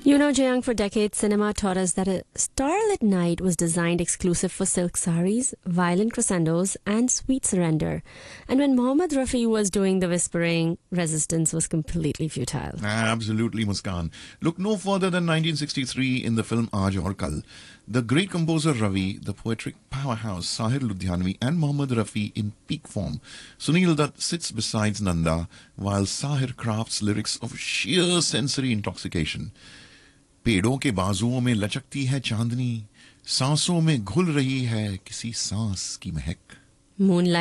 You know, Jayang, for decades, cinema taught us that a starlit night was designed exclusive for silk saris, violent crescendos, and sweet surrender. And when Mohammad Rafi was doing the whispering, resistance was completely futile. Absolutely, Muskan. Look no further than 1963 in the film Aaj Aur Kal. The great composer Ravi, the poetic powerhouse Sahir Ludhianvi, and Mohammad Rafi in peak form. Sunil Dutt sits beside Nanda while Sahir crafts lyrics of sheer sensory intoxication. पेड़ों के बाजुओं में लचकती है चांदनी सांसों में घुल रही है किसी सांस की महक Moonlight